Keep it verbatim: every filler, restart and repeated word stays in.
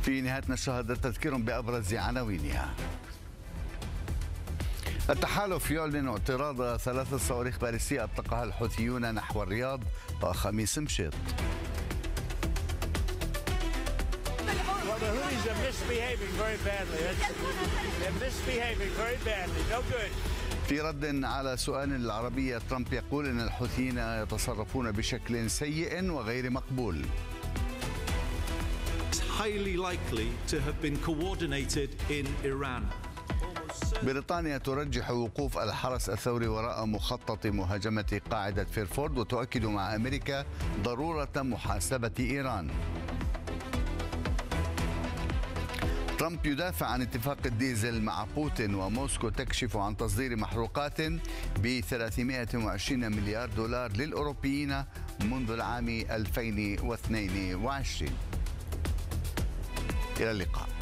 في نهاية نشرة هذا تذكير بأبرز عناوينها. التحالف يعلن اعتراض ثلاث صواريخ باليستية أطلقها الحوثيون نحو الرياض وخميس مشيط. في رد على سؤال العربية ترامب يقول إن الحوثيين يتصرفون بشكل سيء وغير مقبول. highly likely to have been coordinated in Iran. بريطانيا ترجح وقوف الحرس الثوري وراء مخطط مهاجمة قاعدة فيرفورد وتؤكد مع أمريكا ضرورة محاسبة إيران. ترامب يدافع عن اتفاق الديزل مع بوتين وموسكو تكشف عن تصدير محروقات ب ثلاثمائة وعشرين مليار دولار للأوروبيين منذ العام ألفين واثنين وعشرين. إلى اللقاء.